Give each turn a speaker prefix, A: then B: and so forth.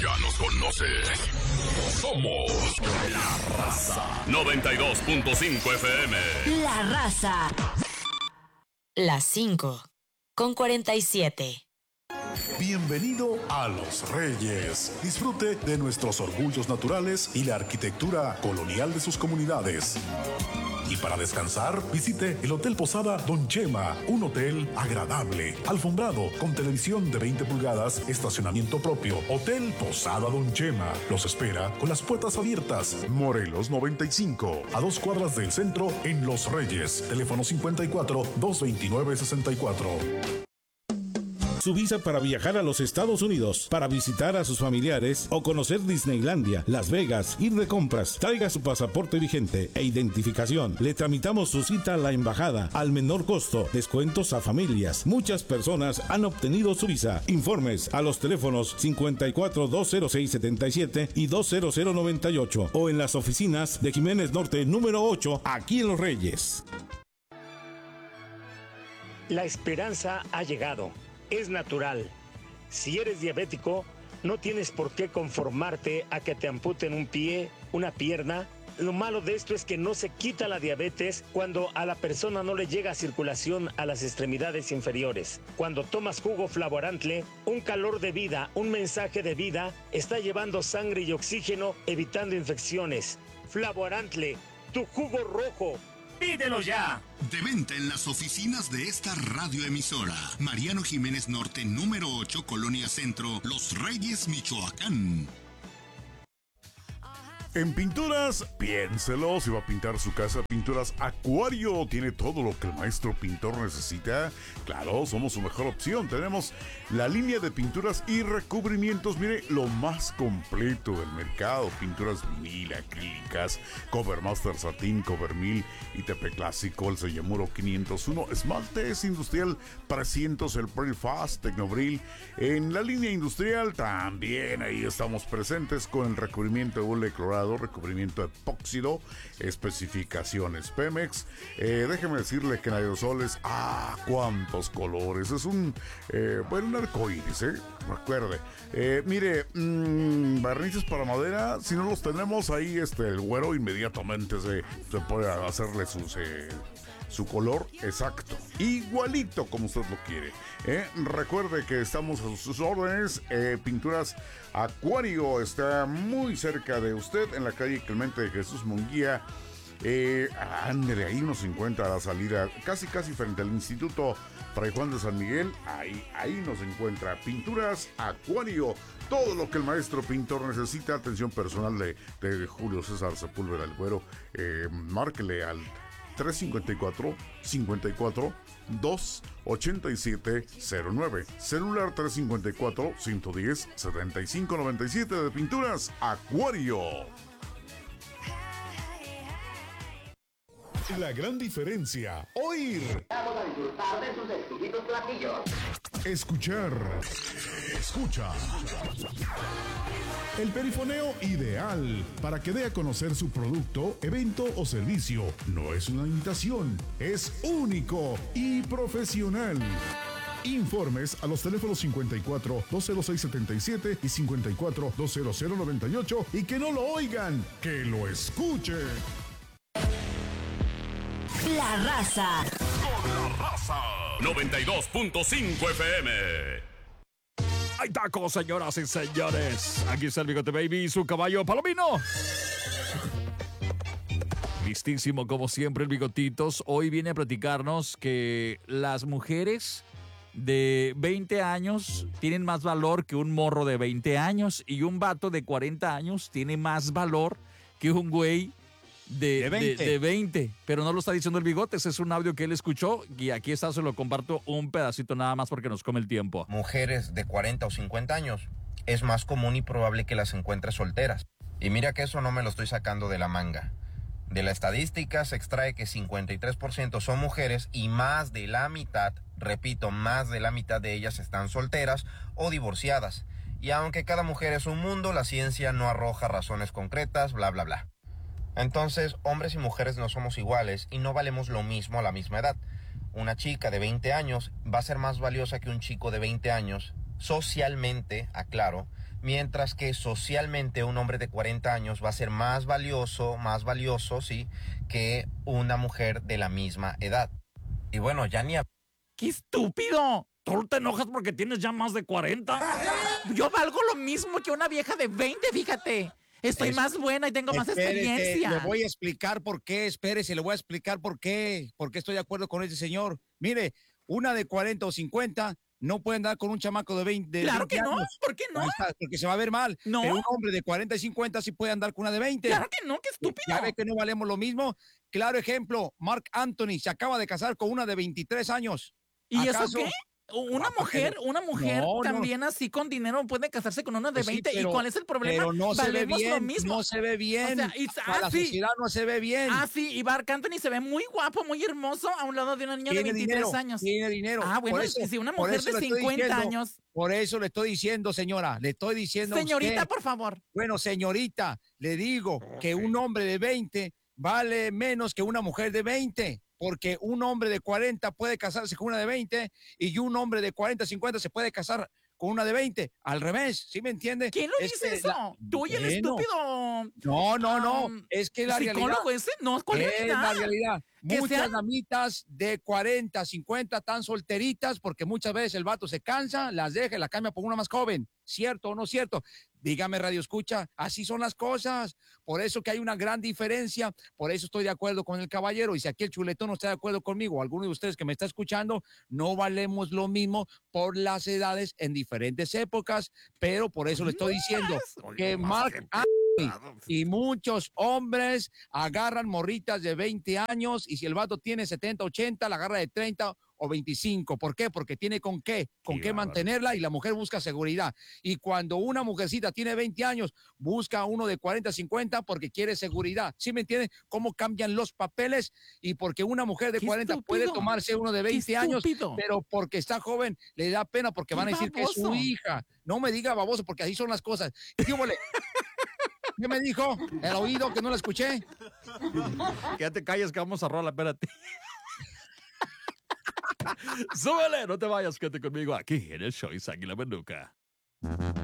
A: ya nos conoces. Somos La Raza. 92.5 FM.
B: La Raza. Las 5:47.
C: Bienvenido a Los Reyes. Disfrute de nuestros orgullos naturales y la arquitectura colonial de sus comunidades. Y para descansar, visite el Hotel Posada Don Chema, un hotel agradable, alfombrado, con televisión de 20 pulgadas, estacionamiento propio. Hotel Posada Don Chema los espera con las puertas abiertas. Morelos 95, a 2 cuadras del centro en Los Reyes. Teléfono 54-229-64.
D: Su visa para viajar a los Estados Unidos, para visitar a sus familiares o conocer Disneylandia, Las Vegas, ir de compras. Traiga su pasaporte vigente e identificación. Le tramitamos su cita a la embajada al menor costo. Descuentos a familias. Muchas personas han obtenido su visa. Informes a los teléfonos 54-206-77 y 20098 o en las oficinas de Jiménez Norte número 8, aquí en Los Reyes.
E: La esperanza ha llegado. Es natural. Si eres diabético, no tienes por qué conformarte a que te amputen un pie, una pierna. Lo malo de esto es que no se quita la diabetes cuando a la persona no le llega circulación a las extremidades inferiores. Cuando tomas jugo Flavorantle, un calor de vida, un mensaje de vida, está llevando sangre y oxígeno, evitando infecciones. Flavorantle, tu jugo rojo. ¡Pídelo ya!
A: De venta en las oficinas de esta radioemisora. Mariano Jiménez Norte, número 8, Colonia Centro, Los Reyes, Michoacán.
C: En pinturas, piénselo, si va a pintar su casa, Pinturas Acuario tiene todo lo que el maestro pintor necesita. Claro, somos su mejor opción. Tenemos la línea de pinturas y recubrimientos, mire, lo más completo del mercado. Pinturas vinil, acrílicas, Cover Master Satín, Cover 1000, ITP Clásico, el Sellamuro 501, Esmaltes Industrial 300, el Pearl Fast, Tecnobril. En la línea industrial también ahí estamos presentes con el recubrimiento de hule clorado, recubrimiento epóxido, especificaciones Pemex. Déjeme decirle que en aerosoles, cuántos colores, es un arcoíris, recuerde. Mire, barnices para madera, si no los tenemos ahí, el güero inmediatamente se puede hacerle su color exacto, igualito como usted lo quiere. Recuerde que estamos a sus órdenes. Pinturas Acuario está muy cerca de usted en la calle Clemente de Jesús Munguía. Ándele, ahí nos encuentra a la salida, casi frente al Instituto Fray Juan de San Miguel. Ahí nos encuentra Pinturas Acuario. Todo lo que el maestro pintor necesita. Atención personal de Julio César Sepúlveda el Güero. Márquele al 354-28709. Celular 354-110-7597 de Pinturas Acuario. La gran diferencia. Oír.
F: Vamos a disfrutar de sus exquisitos platillos.
C: Escuchar. Escucha. El perifoneo ideal para que dé a conocer su producto, evento o servicio. No es una imitación, es único y profesional. Informes a los teléfonos 54-206-77 y 54-20098 y que no lo oigan, que lo escuchen.
B: La Raza.
A: Con La Raza. 92.5 FM.
G: ¡Hay tacos, señoras y señores! Aquí está el Bigote Baby y su caballo Palomino. Listísimo, como siempre, el Bigotitos. Hoy viene a platicarnos que las mujeres de 20 años tienen más valor que un morro de 20 años y un vato de 40 años tiene más valor que un güey de 20, pero no lo está diciendo el Bigotes, es un audio que él escuchó y aquí está, se lo comparto un pedacito nada más porque nos come el tiempo.
H: Mujeres de 40 o 50 años es más común y probable que las encuentres solteras. Y mira que eso no me lo estoy sacando de la manga. De la estadística se extrae que 53% son mujeres y más de la mitad, repito, más de la mitad de ellas están solteras o divorciadas. Y aunque cada mujer es un mundo, la ciencia no arroja razones concretas, bla, bla, bla. Entonces, hombres y mujeres no somos iguales y no valemos lo mismo a la misma edad. Una chica de 20 años va a ser más valiosa que un chico de 20 años, socialmente, aclaro, mientras que socialmente un hombre de 40 años va a ser más valioso, ¿sí?, que una mujer de la misma edad. Y bueno, ya ni...
G: ¡Qué estúpido! ¿Tú te enojas porque tienes ya más de 40? Yo valgo lo mismo que una vieja de 20, fíjate. Estoy más buena y tengo más experiencia.
I: Le voy a explicar por qué, espérese, le voy a explicar por qué estoy de acuerdo con ese señor. Mire, una de 40 o 50 no puede andar con un chamaco de 20,
G: claro
I: 20
G: que
I: años.
G: No, ¿por qué no?
I: Porque se va a ver mal.
G: No.
I: Pero un hombre de 40 y 50 sí puede andar con una de 20.
G: Claro que no, qué estúpido.
I: ¿Ya ve que no valemos lo mismo? Claro ejemplo, Mark Anthony se acaba de casar con una de 23 años.
G: ¿Y eso qué? Una mujer
I: No,
G: también así con dinero puede casarse con una de 20.
I: Sí, pero,
G: ¿y cuál es el problema?
I: Pero no se ve bien,
G: lo mismo.
I: no se ve bien.
G: O sea,
I: para la sociedad no se ve bien.
G: Sí, y Marc Anthony se ve muy guapo, muy hermoso a un lado de una niña de 23 años.
I: Tiene dinero.
G: Bueno, si una mujer de 50 años...
I: Por eso le estoy diciendo, señora, le estoy diciendo
G: señorita,
I: a usted,
G: por favor.
I: Bueno, señorita, le digo que un hombre de 20 vale menos que una mujer de 20. Porque un hombre de 40 puede casarse con una de 20 y un hombre de 40, 50 se puede casar con una de 20. Al revés, ¿sí me entiende?
G: ¿Quién lo dice eso? ¿Tú y el estúpido?
I: No. Es que la realidad.
G: ¿Psicólogo ese? No, ¿cuál
I: es la realidad? Muchas
G: sean...
I: damitas de 40, 50 están solteritas porque muchas veces el vato se cansa, las deja y la cambia por una más joven. ¿Cierto o no cierto? Dígame, Radio Escucha, así son las cosas. Por eso que hay una gran diferencia. Por eso estoy de acuerdo con el caballero. Y si aquí el chuletón no está de acuerdo conmigo, o alguno de ustedes que me está escuchando, no valemos lo mismo por las edades en diferentes épocas. Pero por eso le estoy diciendo que Marc Anthony y muchos hombres agarran morritas de 20 años y si el vato tiene 70, 80, la agarra de 30 o 25. ¿Por qué? Porque tiene con qué mantenerla y la mujer busca seguridad. Y cuando una mujercita tiene 20 años, busca a uno de 40, 50 porque quiere seguridad. ¿Sí me entienden? ¿Cómo cambian los papeles? Y porque una mujer de 40 puede tomarse uno de 20 años, pero porque está joven le da pena porque van a decir que es su hija. No me diga baboso porque así son las cosas. ¿Qué me dijo? ¿El oído que no lo escuché?
G: Ya te calles que vamos a rolar, espérate. Súbele, no te vayas, quédate conmigo aquí en el show Isaac y la Menuca.